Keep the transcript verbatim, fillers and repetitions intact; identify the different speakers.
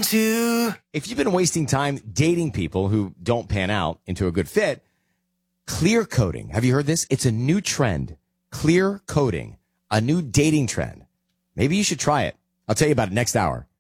Speaker 1: to.
Speaker 2: If you've been wasting time dating people who don't pan out into a good fit, clear coating. Have you heard this? It's a new trend. Clear coating, a new dating trend. Maybe you should try it. I'll tell you about it next hour.